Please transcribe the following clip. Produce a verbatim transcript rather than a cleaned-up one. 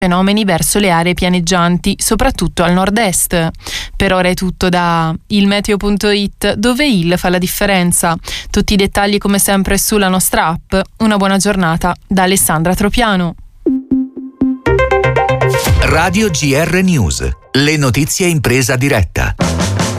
fenomeni verso le aree pianeggianti, soprattutto al nord-est. Per ora è tutto da ilmeteo punto it, dove il fa la differenza. Tutti i dettagli come sempre sulla nostra app. Una buona giornata da Alessandra Tropiano. Radio G R News, le notizie in presa diretta.